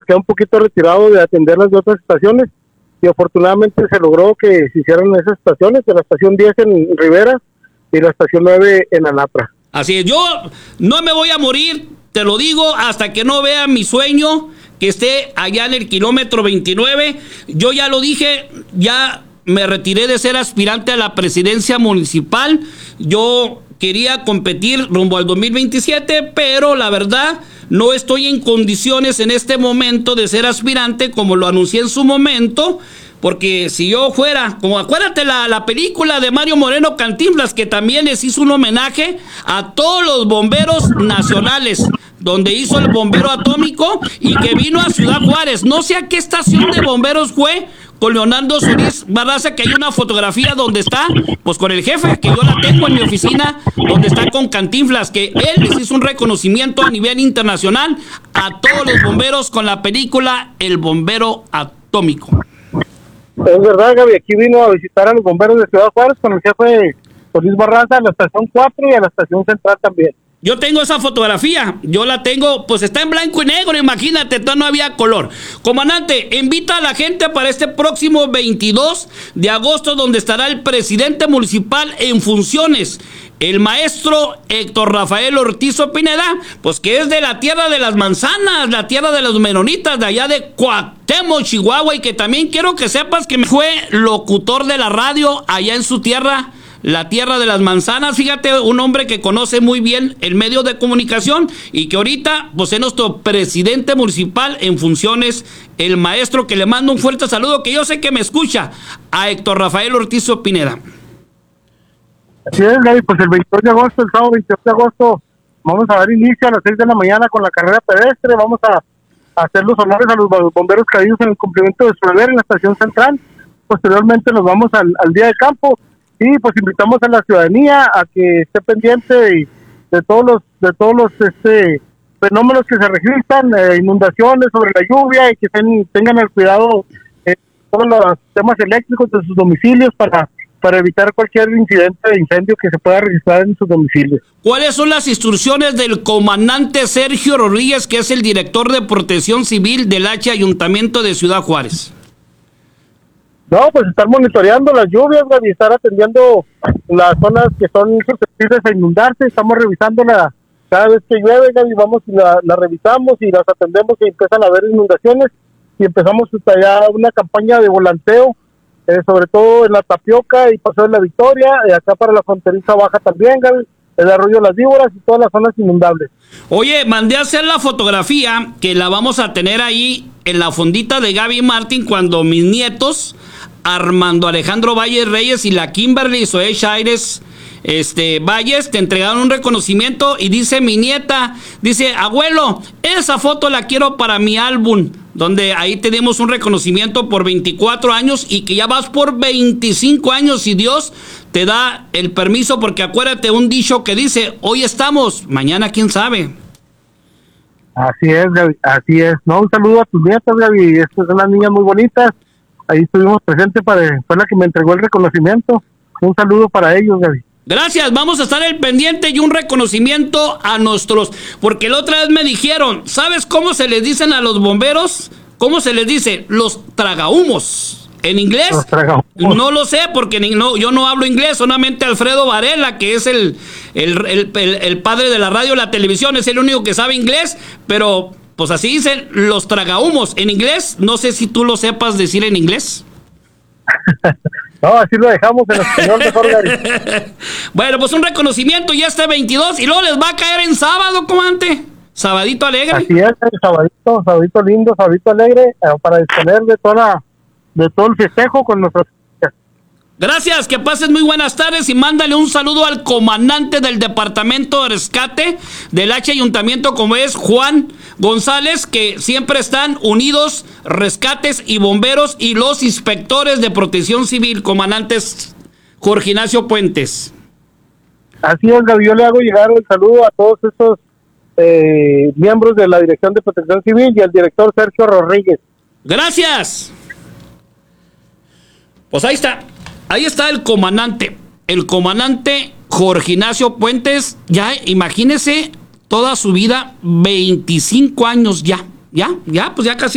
queda un poquito retirado de atender las de otras estaciones, y afortunadamente se logró que se hicieran esas estaciones, de la estación 10 en Rivera y la estación 9 en Anapra. Así es, yo no me voy a morir, te lo digo, hasta que no vea mi sueño, que esté allá en el kilómetro 29. Yo ya lo dije, ya me retiré de ser aspirante a la presidencia municipal. Yo quería competir rumbo al 2027, pero la verdad no estoy en condiciones en este momento de ser aspirante, como lo anuncié en su momento. Porque si yo fuera, como acuérdate la película de Mario Moreno Cantinflas, que también les hizo un homenaje a todos los bomberos nacionales, donde hizo el bombero atómico y que vino a Ciudad Juárez. No sé a qué estación de bomberos fue, con Leonardo Solís Barraza, que hay una fotografía donde está, pues con el jefe, que yo la tengo en mi oficina, donde está con Cantinflas, que él les hizo un reconocimiento a nivel internacional a todos los bomberos con la película El Bombero Atómico. Es verdad, Gaby, aquí vino a visitar a los bomberos de Ciudad Juárez con el jefe Solís Barraza a la estación 4 y a la estación central también. Yo tengo esa fotografía, yo la tengo, pues está en blanco y negro, imagínate, todavía no había color. Comandante, invita a la gente para este próximo 22 de agosto, donde estará el presidente municipal en funciones, el maestro Héctor Rafael Ortiz Pineda, pues que es de la tierra de las manzanas, la tierra de los menonitas, de allá de Cuauhtémoc, Chihuahua, y que también quiero que sepas que fue locutor de la radio allá en su tierra, la tierra de las manzanas. Fíjate, un hombre que conoce muy bien el medio de comunicación y que ahorita pues es nuestro presidente municipal en funciones, el maestro, que le mando un fuerte saludo, que yo sé que me escucha, a Héctor Rafael Ortiz Pineda. Así es, Gaby, pues el 22 de agosto, el sábado 22 de agosto, vamos a dar inicio a las 6 de la mañana con la carrera pedestre. Vamos a hacer los honores a los bomberos caídos en el cumplimiento de su deber en la estación central. Posteriormente nos vamos al día de campo. Y pues invitamos a la ciudadanía a que esté pendiente de todos los fenómenos que se registran, inundaciones sobre la lluvia, y que tengan el cuidado todos los temas eléctricos de sus domicilios para evitar cualquier incidente de incendio que se pueda registrar en sus domicilios. ¿Cuáles son las instrucciones del comandante Sergio Rodríguez, que es el director de Protección Civil del Ayuntamiento de Ciudad Juárez? No, pues estar monitoreando las lluvias, y estar atendiendo las zonas que son susceptibles a inundarse. Estamos revisándola cada vez que llueve, Gaby, vamos y la revisamos y las atendemos, y empiezan a haber inundaciones, y empezamos ya una campaña de volanteo, sobre todo en la Tapioca y Paseo de la Victoria, y acá para la fronteriza baja también, Gaby, el Arroyo de las Víboras y todas las zonas inundables. Oye, mandé a hacer la fotografía, que la vamos a tener ahí en la fondita de Gaby Martín, cuando mis nietos, Armando Alejandro Valles Reyes y la Kimberly Zoe Chaires Valles, te entregaron un reconocimiento, y dice mi nieta, dice: abuelo, esa foto la quiero para mi álbum, donde ahí tenemos un reconocimiento por 24 años y que ya vas por 25 años si Dios te da el permiso, porque acuérdate un dicho que dice: hoy estamos, mañana quién sabe. Así es, Gaby, así es. No, un saludo a tus nietas, Gaby, estas son las niñas muy bonitas. Ahí estuvimos presentes, fue la que me entregó el reconocimiento. Un saludo para ellos, Gaby. Gracias, vamos a estar al pendiente, y un reconocimiento a nuestros, porque la otra vez me dijeron, ¿sabes cómo se les dicen a los bomberos? ¿Cómo se les dice? Los tragahumos. ¿En inglés? No lo sé, porque yo no hablo inglés, solamente Alfredo Varela, que es el padre de la radio y la televisión, es el único que sabe inglés, pero pues así dicen los tragahumos. En inglés, no sé si tú lo sepas decir en inglés. No, así lo dejamos en español mejor, Gary. Bueno, pues un reconocimiento ya este 22, y luego les va a caer en sábado, comandante. Sabadito alegre. Así es, sabadito lindo, sabadito alegre, para disponer de todo el festejo con nuestros. Gracias, que pases muy buenas tardes, y mándale un saludo al comandante del departamento de rescate del Ayuntamiento, como es Juan González, que siempre están unidos, rescates y bomberos, y los inspectores de protección civil, comandantes Jorge Ignacio Puentes. Así es, Gaby, yo le hago llegar el saludo a todos estos miembros de la Dirección de Protección Civil y al director Sergio Rodríguez. Gracias. Pues ahí está el comandante Jorge Ignacio Puentes. Ya imagínese toda su vida, 25 años ya, pues ya casi